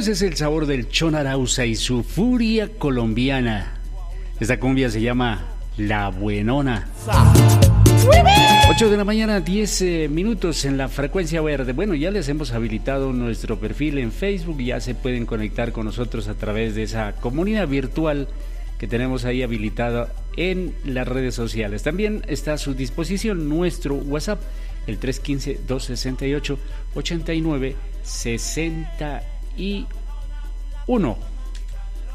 ese es el sabor del Chon Arauza y su furia colombiana. Esta cumbia se llama La Buenona. 8 de la mañana, 10 minutos en la frecuencia verde. Bueno, ya les hemos habilitado nuestro perfil en Facebook. Ya se pueden conectar con nosotros a través de esa comunidad virtual que tenemos ahí habilitada en las redes sociales. También está a su disposición nuestro WhatsApp, el 315-268-8961.